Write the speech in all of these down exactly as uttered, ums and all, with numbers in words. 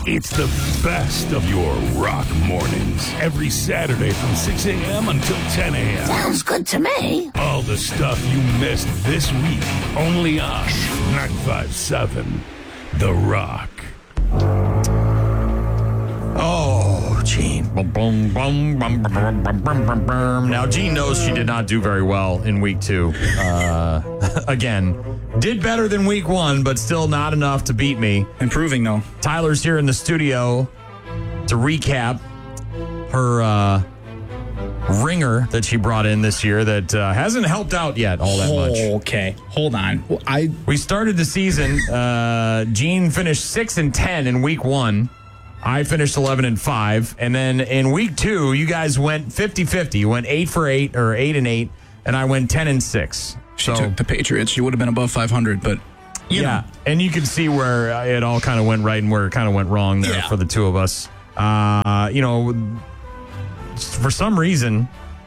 It's the best of your rock mornings. Every Saturday from six a.m. until ten a.m. Sounds good to me. All the stuff you missed this week. Only on ninety-five point seven The Rock. Oh, Gene. Now, Gene knows she did not do very well in week two. Uh, again, did better than week one, but still not enough to beat me. Improving, though. Tyler's here in the studio to recap her uh, ringer that she brought in this year that uh, hasn't helped out yet all that much. Okay, hold on. Well, I We started the season. Uh, Gene finished six and ten in week one. I finished eleven and five. And then in week two, you guys went fifty-fifty. You went eight for eight or eight and eight, and I went ten and six. she So, took the Patriots. She would have been above five hundred, but you yeah. know. And you can see where it all kind of went right and where it kind of went wrong there Yeah. for the two of us. Uh, you know, for some reason,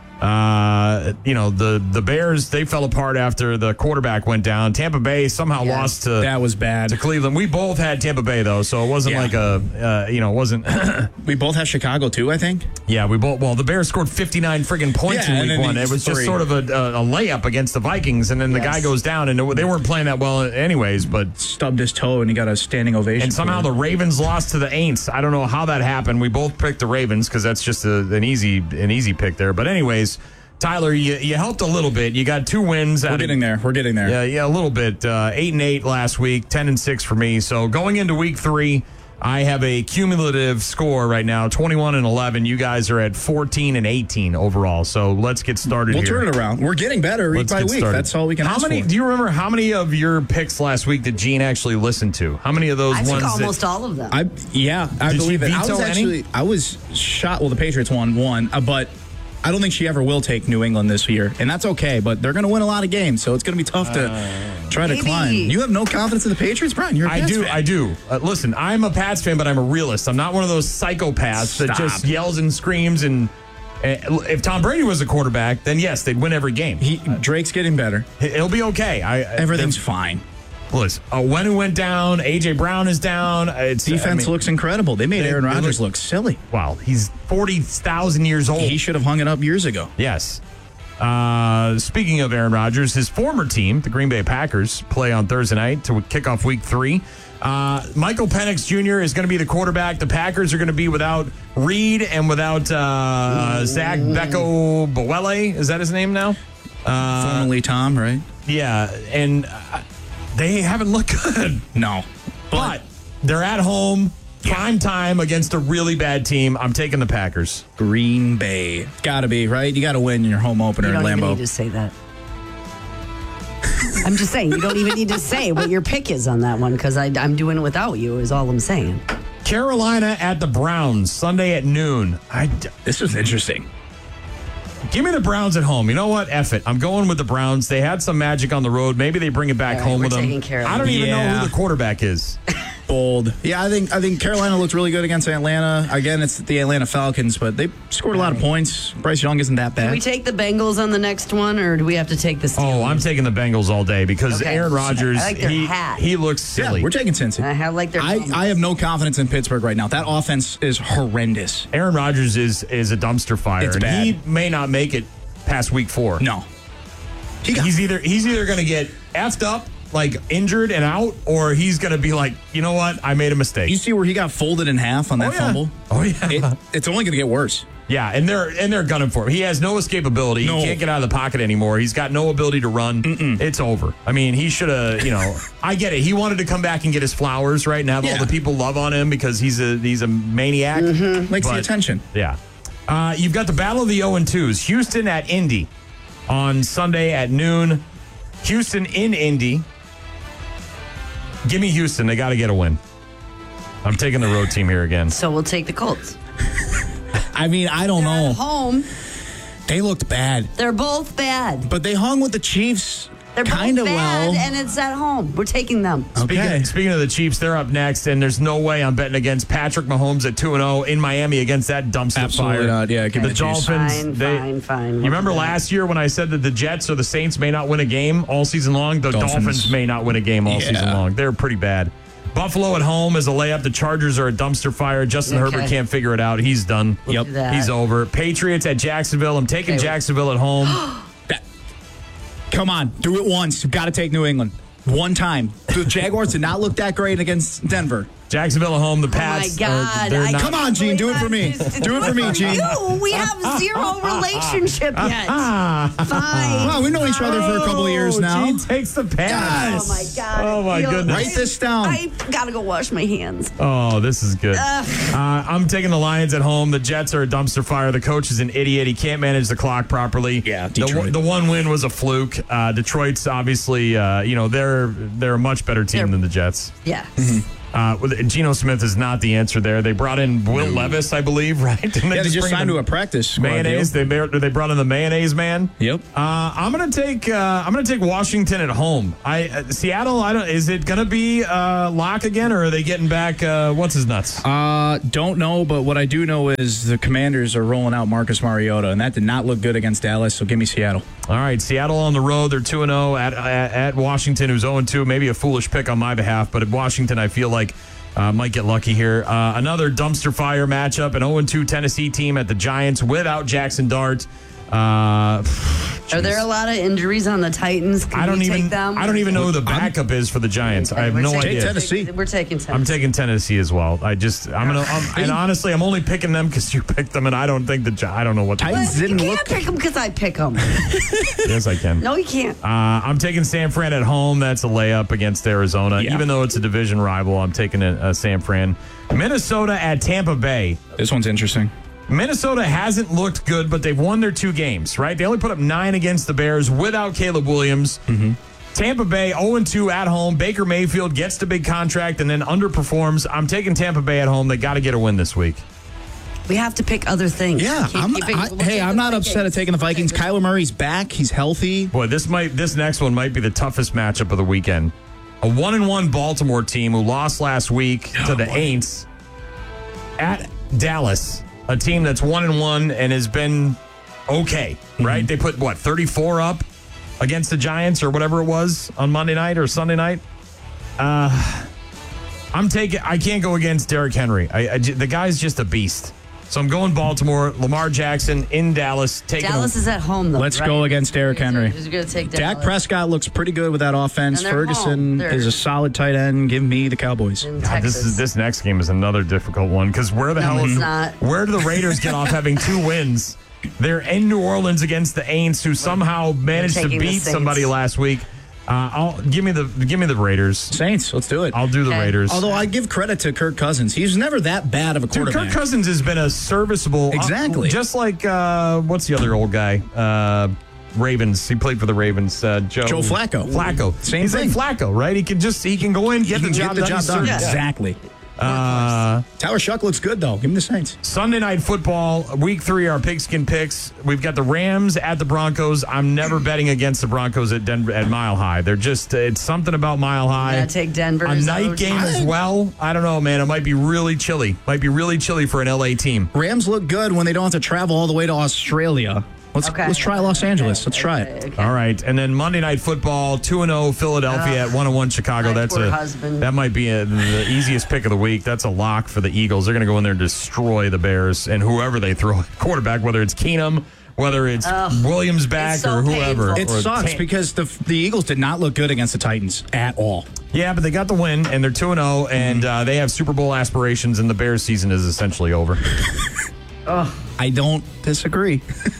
uh, you know, the, the Bears, they fell apart after the quarterback went down. Tampa Bay somehow Yeah. lost to That was bad. to Cleveland. We both had Tampa Bay, though, so it wasn't Yeah. like a, uh, you know, it wasn't. We both have Chicago, too, I think. Yeah, we both, well, the Bears scored fifty-nine friggin' points Yeah, in and week then one. these It was just three. sort of a, a, a layup against the Vikings, and then the Yes. guy goes down, and they weren't playing that well anyways, but. Stubbed his toe, and he got a standing ovation. And somehow for the it. Ravens lost to the Aints. I don't know how that happened. We both picked the Ravens because that's just a, an easy an easy pick there. But anyways, Tyler, you, you helped a little bit. You got two wins. We're out getting of, there. We're getting there. Yeah, yeah, a little bit. Uh, eight and eight last week, ten and six for me. So going into week three, I have a cumulative score right now, twenty-one and eleven. You guys are at fourteen and eighteen overall. So let's get started We'll here. turn it around. We're getting better week Let's by get week. started. That's all we can How ask many? for. Do you remember how many of your picks last week did Gene actually listen to? How many of those I ones? think that- almost all of them. I yeah, I Did she believe it. I veto was any? actually I was shot. Well, the Patriots won one, uh, but I don't think she ever will take New England this year, and that's okay. But they're going to win a lot of games, so it's going to be tough to try to Maybe. climb. You have no confidence in the Patriots, Brian. You're a I Pats do, fan. I do. Uh, listen, I'm a Pats fan, but I'm a realist. I'm not one of those psychopaths that Stop. just yells and screams. And uh, if Tom Brady was a quarterback, then yes, they'd win every game. He, Drake's getting better. He'll be okay. I, Everything's fine. Listen, uh, Wenu went down. A J Brown is down. It's Defense I mean, looks incredible. They made they- Aaron they Rodgers look- look silly. Wow, he's forty thousand years old. He should have hung it up years ago. Yes. Uh, speaking of Aaron Rodgers, his former team, the Green Bay Packers, play on Thursday night to kick off week three. Uh, Michael Penix Junior is going to be the quarterback. The Packers are going to be without Reed and without uh, Zach Becco Boele. Is that his name now? Uh, Formerly Tom, right? yeah, and uh, they haven't looked good. No. But they're at home, prime time against a really bad team. I'm taking the Packers. Green Bay. Got to be, right? You got to win your home opener you in don't even Lambeau. need to say that. I'm just saying, you don't even need to say what your pick is on that one because I'm doing it without you is all I'm saying. Carolina at the Browns, Sunday at noon. I, This was interesting. give me the Browns at home. You know what? F it. I'm going with the Browns. They had some magic on the road. Maybe they bring it back All right, home we're with them. taking Carolina. I don't even know Yeah. who the quarterback is. Bold. Yeah, I think I think Carolina looked really good against Atlanta. Again, it's the Atlanta Falcons, but they scored a lot of points. Bryce Young isn't that Do we bad. take the Bengals on the next one, or do we have to take the Steelers? Oh, I'm taking the Bengals all day because Okay. Aaron Rodgers, I like their he, hat. he looks Yeah, silly. we're taking Cincy. I have like their. I, I have no confidence in Pittsburgh right now. That offense is horrendous. Aaron Rodgers is is a dumpster fire. It's and bad. he may not make it past week four. No. He got, He's either he's either going to get effed up, like injured and out, or he's going to be like, you know what, I made a mistake. you see where he got folded in half on that Oh, yeah. fumble? Oh yeah, It, it's only going to get worse. yeah, and they're and they're gunning for him. He has no escapability. No. He can't get out of the pocket anymore. He's got no ability to run. It's over. I mean, he should have. You know, I get it. He wanted to come back and get his flowers right now. Yeah. All the people love on him because he's a he's a maniac. Likes the But- attention. Yeah. Uh, you've got the battle of the oh and twos. Houston at Indy on Sunday at noon. Houston in Indy. Give me Houston. They got to get a win. I'm taking the road team here again. so we'll take the Colts. I mean, I don't They're know. at home. They looked bad, They're both bad. but they hung with the Chiefs They're kind of both bad, well. and it's at home. We're taking them. Speaking, Okay. speaking of the Chiefs, they're up next, and there's no way I'm betting against Patrick Mahomes at two and oh in Miami against that dumpster Absolutely fire. not. Yeah, give me the the Chiefs. Dolphins. Fine, they, fine, fine. You We'll remember do that. last year when I said that the Jets or the Saints may not win a game all season long? The Dolphins, Dolphins. may not win a game all Yeah. season long. They're pretty bad. Buffalo at home is a layup. The Chargers are a dumpster fire. Justin Okay. Herbert can't figure it out. He's done. We'll do that. He's over. Patriots at Jacksonville. I'm taking Okay. Jacksonville at home. That- Come on, do it once. You've got to take New England. One time. The Jaguars did not look that great against Denver. Jacksonville at home. The Oh my Pats. God! Are, they're I not, Come on, Gene, do it for me. Do it for me, Gene. You, we have zero relationship yet. Fine. Wow, we've known each other for a couple of years now. Gene takes the Pats. Oh my God! Oh, my I feel- goodness. Write this down. I gotta go wash my hands. Oh, this is good. Uh, I'm taking the Lions at home. The Jets are a dumpster fire. The coach is an idiot. He can't manage the clock properly. Yeah, the, Detroit. the one win was a fluke. Uh, Detroit's obviously, uh, you know, they're they're a much better team They're- than the Jets. Yes. Uh, with, Geno Smith is not the answer there. They brought in Will Levis, I believe, right? Didn't Yeah, they just bring signed in to a practice squad mayonnaise. deal. They they brought in the mayonnaise man. Yep. Uh, I'm gonna take uh, I'm gonna take Washington at home. I uh, Seattle. I don't. Is it gonna be uh, lock again, or are they getting back? Uh, what's his nuts? Uh, don't know, but what I do know is the Commanders are rolling out Marcus Mariota, and that did not look good against Dallas, so give me Seattle. All right, Seattle on the road. They're two and zero at, at at Washington, who's zero and two. Maybe a foolish pick on my behalf, but at Washington, I feel like uh, might get lucky here. Uh, another dumpster fire matchup: an zero and two Tennessee team at the Giants without Jackson Dart. Uh, Are there a lot of injuries on the Titans? Can I don't we even. take them? I don't even know who the backup is for the Giants. I have We're no taking- idea. Tennessee. We're taking Tennessee. I'm taking Tennessee as well. I just, I'm gonna, I'm, and honestly, I'm only picking them because you picked them, and I don't think the, Gi- I don't know what. Titans But you didn't can't look. pick them because I pick them. Yes, I can. No, you can't. Uh, I'm taking San Fran at home. That's a layup against Arizona. Yeah. Even though it's a division rival, I'm taking a, a San Fran. Minnesota at Tampa Bay. This one's interesting. Minnesota hasn't looked good, but they've won their two games, right? They only put up nine against the Bears without Caleb Williams. Mm-hmm. Tampa Bay zero and two at home. Baker Mayfield gets the big contract and then underperforms. I'm taking Tampa Bay at home. They got to get a win this week. We have to pick other things. Yeah, We can't I'm, keep picking- I, look hey, at I'm the not Vikings. upset at taking the Vikings. Kyler Murray's back. He's healthy. Boy, this might this next one might be the toughest matchup of the weekend. A one and one Baltimore team who lost last week to the Aints at Dallas, a team that's one and one and has been okay, right? They put what thirty-four up against the Giants or whatever it was on Monday night or Sunday night. Uh, I'm taking. I can't go against Derrick Henry. I, I, the guy's just a beast. So I'm going Baltimore. Lamar Jackson in Dallas. Taking Dallas a, is at home, though. Let's right? go against Derrick Henry. Who's going to take Dak Dallas? Prescott looks pretty good with that offense. And they're home. Ferguson They're- is a solid tight end. Give me the Cowboys. In God, this Texas. is this next game is another difficult one because where the No, hell it's not. where do the Raiders get off having two wins? They're in New Orleans against the Aints, who somehow managed to taking the beat Saints. somebody last week. Uh, I'll give me the give me the Raiders. Saints, let's do it. I'll do the Okay. Raiders. Although I give credit to Kirk Cousins. He's never that bad of a Dude, quarterback. Kirk Cousins has been a serviceable, Exactly. uh, just like uh, what's the other old guy? Uh, Ravens. He played for the Ravens. Uh, Joe Joe Flacco. Flacco. Same He's thing. like Flacco, right? He can just he can go in, get He the can job get the done. job done. He's certain. Exactly. Uh, Tyler Shuck looks good, though. Give him the Saints. Sunday night football, week three, our pigskin picks. We've got the Rams at the Broncos. I'm never betting against the Broncos at Denver at Mile High. They're just it's something about Mile High. Yeah, take Denver. A Is night that game what- as well. I don't know, man. It might be really chilly. Might be really chilly for an L A team. Rams look good when they don't have to travel all the way to Australia. Let's Okay. let's try Los Angeles. Okay, Let's try okay, it. okay. All right, and then Monday night football, two and zero Philadelphia at one and one Chicago. my That's poor a husband. that might be a, the easiest pick of the week. That's a lock for the Eagles. They're going to go in there and destroy the Bears and whoever they throw at quarterback, whether it's Keenum, whether it's Williams back It's so or whoever. painful. It or sucks Ta- because the the Eagles did not look good against the Titans at all. yeah, but they got the win and they're two and zero, and uh, they have Super Bowl aspirations, and the Bears season is essentially over. I don't disagree.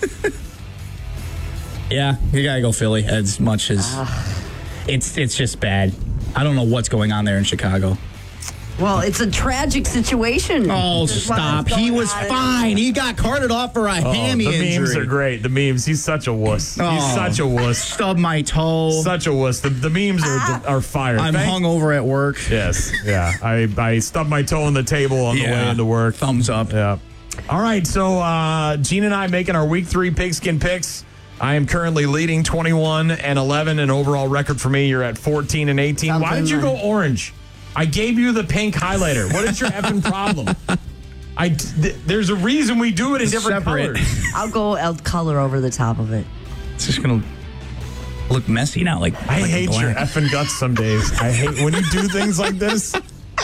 Yeah, you gotta go Philly as much as it's it's just bad. I don't know what's going on there in Chicago. Well, it's a tragic situation. Oh, This is what stop. is He going was on. fine. He got carted off for a hammy Oh, the injury. memes are great. The memes. He's such a wuss. He's Oh. such a wuss. Stub my toe. Such a wuss. The, the memes are are fire. I'm Thank- hungover at work. Yes. Yeah. I I stubbed my toe on the table on the way into work. Thumbs up. Yeah. All right. So uh, Gene and I making our week three pigskin picks. I am currently leading twenty-one and eleven, an overall record for me. You're at fourteen and eighteen. Something Why did you go like- orange? I gave you the pink highlighter. What is your effing problem? I th- there's a reason we do it in different Separate. colors. I'll go el- color over the top of it. It's just gonna look messy now. Like I like hate your black. effing guts some days. I hate when you do things like this.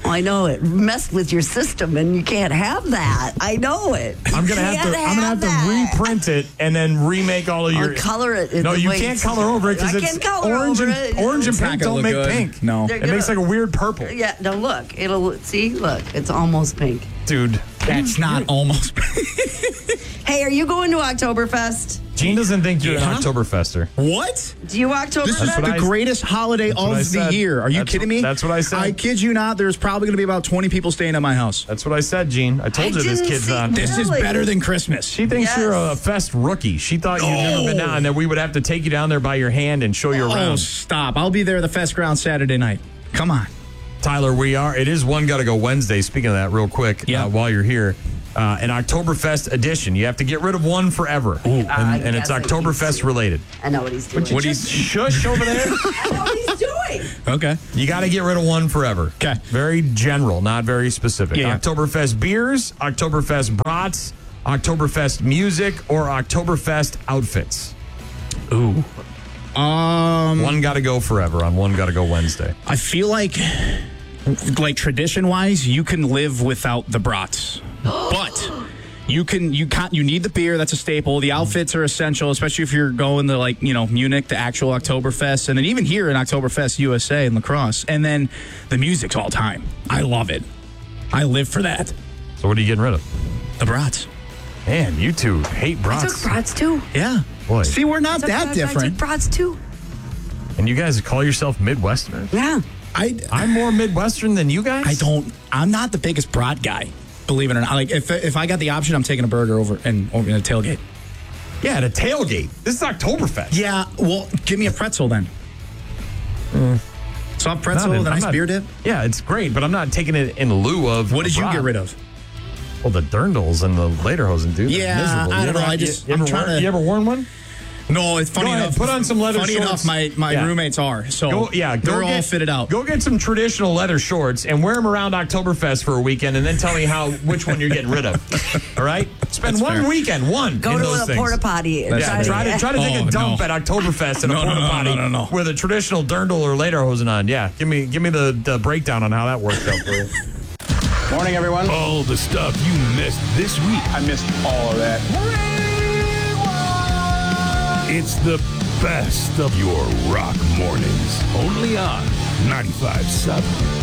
I know it messed with your system, and you can't have that. I know it. I'm gonna You have to. can't I'm gonna have that. to reprint it and then remake all of Or your. color it. No, you Wait, can't color over it because I it's can't color orange over and it. orange and It's not pink gonna don't look make good. pink. No. They're It makes like a weird purple. Yeah, no, look. It'll see. Look, it's almost pink. Dude, That's not almost. Hey, are you going to Oktoberfest? Gene doesn't think you're Yeah? an Oktoberfester. What? Do you Oktoberfest? This is what the I- greatest holiday what I of the said. year. Are you That's kidding what- me? that's what I said. I kid you not. There's probably going to be about twenty people staying at my house. That's what I said, Gene. I told I you this didn't kid's see- on. This is Really? better than Christmas. She thinks Yes. you're a fest rookie. She thought you'd never been No. down, and that we would have to take you down there by your hand and show you Oh, around. stop. I'll be there at the Fest Ground Saturday night. Come on. Tyler, we are. It is one gotta go Wednesday. Speaking of that, real quick, Yeah. uh, while you're here, uh, an Oktoberfest edition. You have to get rid of one forever, and, I and it's guess I need Oktoberfest to. related. I know what he's doing. What do Just you- shush over there. I know what he's doing. Okay. You got to get rid of one forever. 'Kay. Very general, not very specific. Yeah, yeah. Oktoberfest beers, Oktoberfest brats, Oktoberfest music, or Oktoberfest outfits. Ooh. Um, One got to go forever on one got to go Wednesday. I feel like, like tradition wise, you can live without the brats, but you can you can't you need the beer. That's a staple. The outfits are essential, especially if you're going to like you know Munich, the actual Oktoberfest, and then even here in Oktoberfest U S A in Lacrosse, and then the music's all time. I love it. I live for that. So what are you getting rid of? The brats. Man, you two hate I took brats. brats too. Yeah. Boy. See, we're not Took that brats- I different. took brats too. And you guys call yourself Midwesterners? Yeah. I I'm more Midwestern than you guys? I don't. I'm not the biggest brat guy. Believe it or not. Like if if I got the option, I'm taking a burger over and over in a tailgate. Yeah, at a tailgate. This is Oktoberfest. Yeah. Well, give me a pretzel then. Soft pretzel Not in- with a I'm nice not- beer dip. Yeah, it's great, but I'm not taking it in lieu of. What a did you brat. get rid of? Well, the dirndls and the lederhosen, dude. they're Yeah, miserable. I You don't ever- know, I you- just- you, I'm ever trying worn, to- you ever worn one? No, it's funny Go ahead, enough. put on some leather funny shorts. enough, my my Yeah. roommates are. So Go, yeah, go they're get, all fitted out. Go get some traditional leather shorts and wear them around Oktoberfest for a weekend, and then tell me how which one you're getting rid of. All right, spend That's one fair. weekend, one. Go in to those a things. porta potty. and Yeah, try to try to take Oh, a dump no. at Oktoberfest in a No, no, porta no, potty no, no, no. with a traditional dirndl or lederhosen on. Yeah, give me give me the, the breakdown on how that works out for you. Morning, everyone. All the stuff you missed this week. I missed all of that. It's the best of your rock mornings. Only on ninety-five point seven